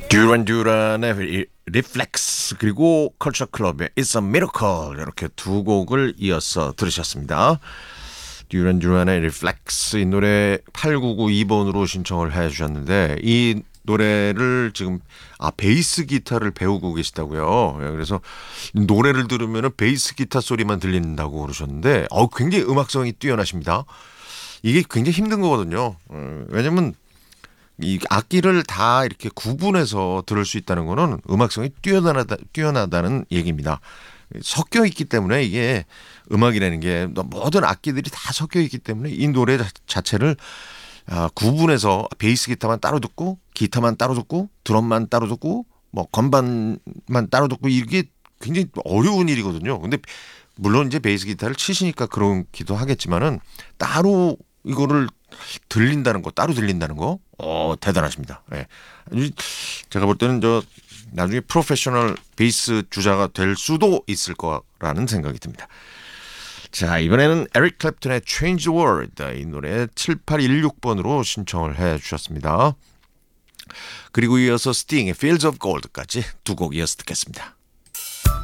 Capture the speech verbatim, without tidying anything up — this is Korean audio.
듀란 듀란의 리플렉스 그리고 컬처 클럽의 It's a Miracle 이렇게 두 곡을 이어서 들으셨습니다. 듀란 듀란의 리플렉스 이 노래 팔구구이 번으로 신청을 해 주셨는데 이 노래를 지금 아 베이스 기타를 배우고 계시다고요. 그래서 노래를 들으면 베이스 기타 소리만 들린다고 그러셨는데 어 굉장히 음악성이 뛰어나십니다. 이게 굉장히 힘든 거거든요. 어, 왜냐면 이 악기를 다 이렇게 구분해서 들을 수 있다는 거는 음악성이 뛰어나다, 뛰어나다는 얘기입니다. 섞여 있기 때문에 이게 음악이라는 게 모든 악기들이 다 섞여 있기 때문에 이 노래 자체를 구분해서 베이스 기타만 따로 듣고 기타만 따로 듣고 드럼만 따로 듣고 뭐 건반만 따로 듣고 이게 굉장히 어려운 일이거든요. 근데 물론 이제 베이스 기타를 치시니까 그렇기도 하겠지만은 따로 이거를 들린다는 거, 따로 들린다는 거, 어, 대단하십니다. 예. 제가 볼 때는 저 나중에 프로페셔널 베이스 주자가 될 수도 있을 거라는 생각이 듭니다. 자, 이번에는 에릭 클랩튼의 Change the World 이 노래 칠팔일육 번으로 신청을 해 주셨습니다. 그리고 이어서 스팅의 Fields of Gold까지 두 곡 이어서 듣겠습니다.